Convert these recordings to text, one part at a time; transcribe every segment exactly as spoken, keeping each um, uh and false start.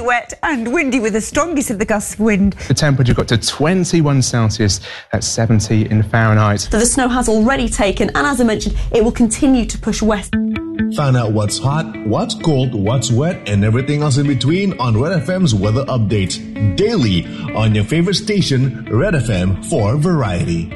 wet and windy with the strongest of the gusts of wind. The temperature got to twenty-one Celsius at seventy in Fahrenheit. So the snow has already taken, and as I mentioned, it will continue to push west. Find out what's hot, what's cold, what's wet, and everything else in between on Red F M's weather updates daily on your favorite station, Red F M, for variety.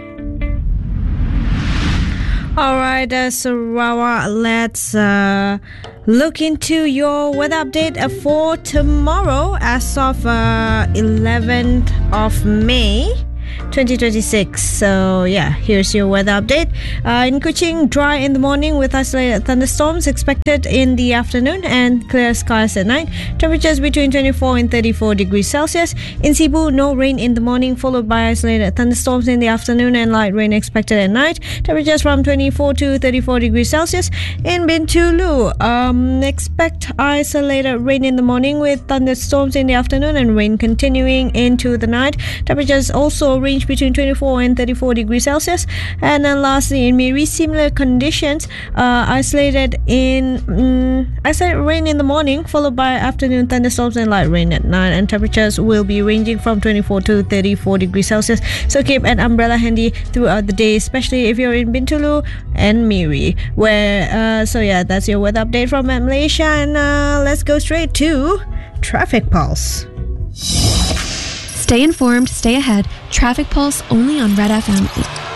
All right, uh, Sarawak, let's uh, look into your weather update uh, for tomorrow as of uh, eleventh of May. twenty twenty-six. So yeah, here's your weather update. Uh, in Kuching, dry in the morning with isolated thunderstorms expected in the afternoon and clear skies at night. Temperatures between twenty-four and thirty-four degrees Celsius. In Cebu, no rain in the morning followed by isolated thunderstorms in the afternoon and light rain expected at night. Temperatures from twenty-four to thirty-four degrees Celsius. In Bintulu, um, expect isolated rain in the morning with thunderstorms in the afternoon and rain continuing into the night. Temperatures also range between twenty-four and thirty-four degrees Celsius. And then lastly, in Miri, similar conditions, uh, isolated in um, isolated rain in the morning followed by afternoon thunderstorms and light rain at night, and temperatures will be ranging from twenty-four to thirty-four degrees Celsius. So keep an umbrella handy throughout the day, especially if you're in Bintulu and Miri, where uh, so yeah, that's your weather update from Malaysia. And uh, let's go straight to Traffic Pulse. Stay informed, stay ahead. Traffic Pulse only on Red F M.